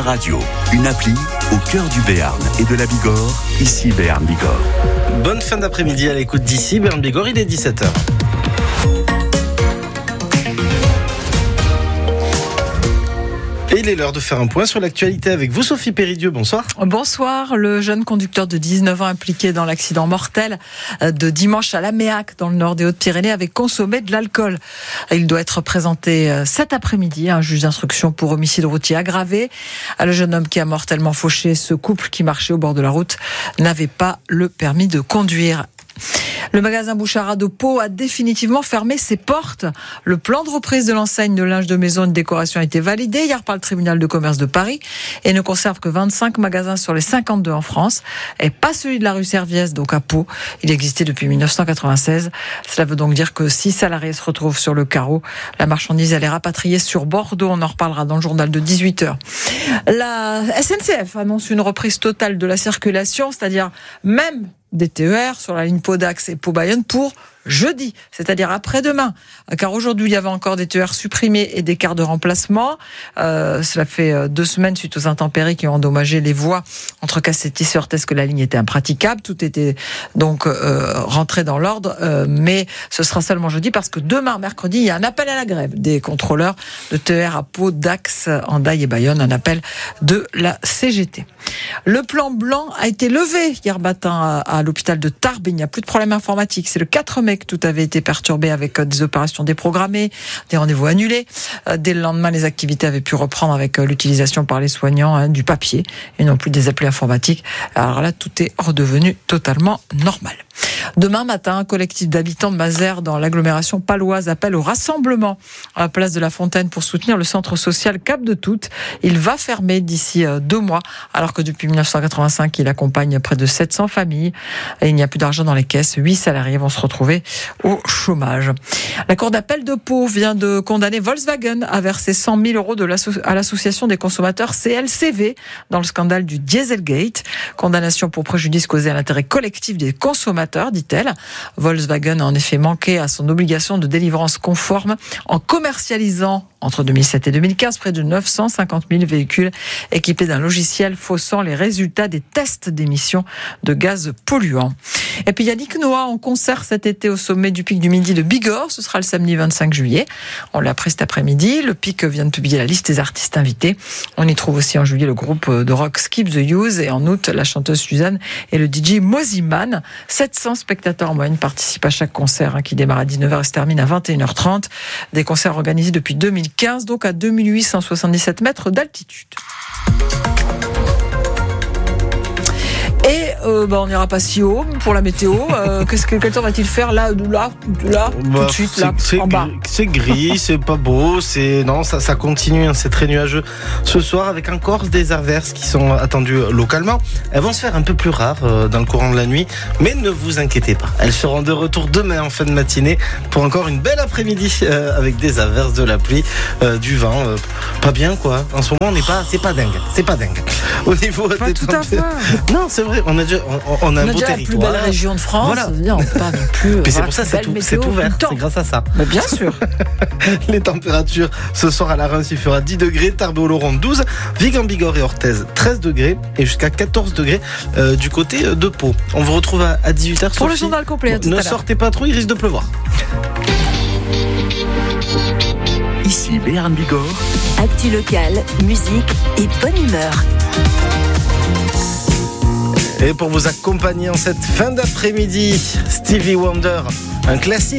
Radio, une appli au cœur du Béarn et de la Bigorre, ici Béarn Bigorre. Bonne fin d'après-midi à l'écoute d'ici Béarn Bigorre, il est 17h. Et il est l'heure de faire un point sur l'actualité avec vous, Sophie Péridieu. Bonsoir. Bonsoir. Le jeune conducteur de 19 ans impliqué dans l'accident mortel de dimanche à Laméac, dans le nord des Hautes-Pyrénées, avait consommé de l'alcool. Il doit être présenté cet après-midi à un juge d'instruction pour homicide routier aggravé. Le jeune homme qui a mortellement fauché ce couple qui marchait au bord de la route n'avait pas le permis de conduire. Le magasin Bouchara de Pau a définitivement fermé ses portes. Le plan de reprise de l'enseigne de linge de maison et de décoration a été validé hier par le tribunal de commerce de Paris et ne conserve que 25 magasins sur les 52 en France et pas celui de la rue Serviès, donc à Pau. Il existait depuis 1996. Cela veut donc dire que 6 salariés se retrouvent sur le carreau. La marchandise, elle est rapatriée sur Bordeaux. On en reparlera dans le journal de 18h. La SNCF annonce une reprise totale de la circulation, c'est-à-dire même des TER sur la ligne Pau-Dax et Pau-Bayonne pour jeudi, c'est-à-dire après-demain. Car aujourd'hui, il y avait encore des TER supprimés et des cars de remplacement. Cela fait 2 semaines suite aux intempéries qui ont endommagé les voies entre Cassetti et Orthez que la ligne était impraticable. Tout était donc rentré dans l'ordre, mais ce sera seulement jeudi parce que demain, mercredi, il y a un appel à la grève des contrôleurs de TER à Pau, Dax, Hendaye et Bayonne, un appel de la CGT. Le plan blanc a été levé hier matin à l'hôpital de Tarbes. Il n'y a plus de problème informatique. C'est le 4 mai que tout avait été perturbé avec des opérations déprogrammées, des rendez-vous annulés. Dès le lendemain, les activités avaient pu reprendre avec l'utilisation par les soignants du papier et non plus des applis informatiques. Alors là, tout est redevenu totalement normal. Demain matin, un collectif d'habitants de Mazères dans l'agglomération paloise appelle au rassemblement à la place de la Fontaine pour soutenir le centre social Cap de Toute. Il va fermer d'ici 2 mois, alors que depuis 1985, il accompagne près de 700 familles. Et il n'y a plus d'argent dans les caisses. 8 salariés vont se retrouver au chômage. La Cour d'appel de Pau vient de condamner Volkswagen à verser 100 000 euros à l'association des consommateurs CLCV dans le scandale du Dieselgate. Condamnation pour préjudice causé à l'intérêt collectif des consommateurs, dit-elle. Volkswagen a en effet manqué à son obligation de délivrance conforme en commercialisant entre 2007 et 2015 près de 950 000 véhicules équipés d'un logiciel faussant les résultats des tests d'émissions de gaz polluants. Et puis Yannick Noah en concert cet été au sommet du Pic du Midi de Bigorre. Ce sera le samedi 25 juillet. On l'a appris cet après-midi. Le Pic vient de publier la liste des artistes invités. On y trouve aussi en juillet le groupe de rock Skip the Use et en août la chanteuse Suzanne et le DJ Moziman. 700 spectateurs en moyenne participent à chaque concert qui démarre à 19h et se termine à 21h30. Des concerts organisés depuis 2015, donc à 2877 mètres d'altitude. Et on n'ira pas si haut pour la météo. Quel temps va-t-il faire là, tout de suite, là, en bas? C'est gris, c'est pas beau, ça continue, c'est très nuageux ce soir avec encore des averses qui sont attendues localement. Elles vont se faire un peu plus rares dans le courant de la nuit, mais ne vous inquiétez pas. Elles seront de retour demain en fin de matinée pour encore une belle après-midi avec des averses, de la pluie, du vent. Pas bien quoi. En ce moment, c'est pas dingue. Au niveau pas des tout à fait. Non, c'est vrai, on a un beau territoire. La plus belle région de France. Voilà. On pas non plus. Mais c'est pour ça c'est ouvert. C'est grâce à ça. Mais bien sûr. Les températures ce soir à la Reims, il fera 10 degrés, Tarbes et Oloron 12, Vigan-Bigorre et Orthez 13 degrés et jusqu'à 14 degrés du côté de Pau. On vous retrouve à 18h. Pour le journal complet. Ne sortez pas trop, il risque de pleuvoir. Ici Béarn Bigorre. Actu locale, musique et bonne humeur. Et pour vous accompagner en cette fin d'après-midi, Stevie Wonder, un classique.